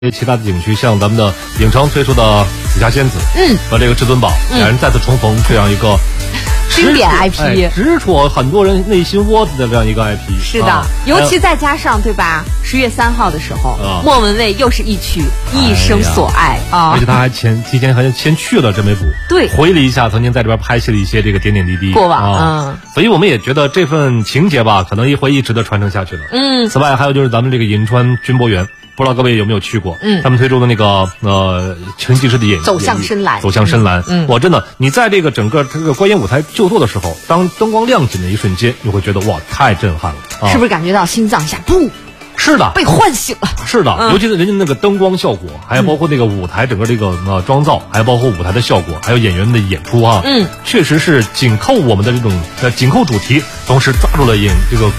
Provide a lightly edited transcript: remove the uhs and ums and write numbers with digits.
其他的景区，像咱们的影城推出的紫霞仙子，和这个至尊宝，两人再次重逢这样一个经典 IP， 直戳很多人内心窝子的这样一个 IP。 是的，尤其再加上对吧？10月3号的时候，莫文蔚又是一曲一生所爱啊， 而且他还提前还先去了真美谷， 对， 回忆了一下曾经在这边拍戏的一些这个点点滴滴过往所以我们也觉得这份情节吧，可能也会一直的传承下去的。此外还有就是咱们这个银川军博园。不知道各位有没有去过？他们推出的那个沉浸式的走向深蓝， 走向深蓝。我真的，你在这个整个这个观演舞台就座的时候，当灯光亮起的一瞬间，你会觉得哇，太震撼了！ 是不是感觉到心脏一下砰？ 是的， 被唤醒了。 是的，尤其是人家那个灯光效果，还有包括那个舞台整个这个妆造，还有包括舞台的效果，还有演员的演出确实是紧扣我们的这种紧扣主题，同时抓住了这个